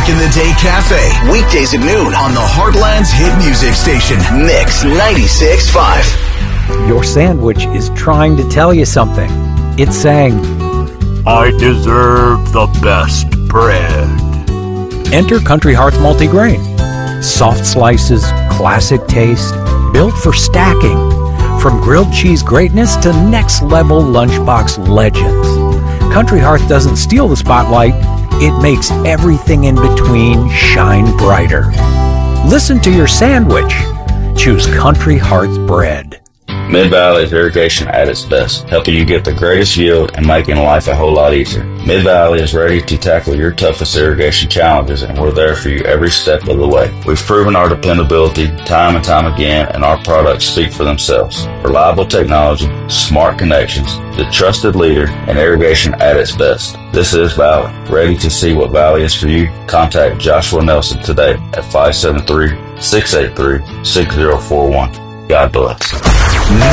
Back in the Day Cafe, weekdays at noon on the Heartland's hit music station, Mix 96.5. Your sandwich is trying to tell you something. It's saying, I deserve the best bread. Enter Country Hearts Multigrain. Soft slices, classic taste, built for stacking. From grilled cheese greatness to next level lunchbox legends. Country Hearts doesn't steal the spotlight, it makes everything in between shine brighter. Listen to your sandwich. Choose Country Hearts bread. Mid-Valley is irrigation at its best, helping you get the greatest yield and making life a whole lot easier. Mid-Valley is ready to tackle your toughest irrigation challenges, and we're there for you every step of the way. We've proven our dependability time and time again, and our products speak for themselves. Reliable technology, smart connections, the trusted leader in irrigation at its best. This is Valley. Ready to see what Valley is for you? Contact Joshua Nelson today at 573-683-6041. God bless.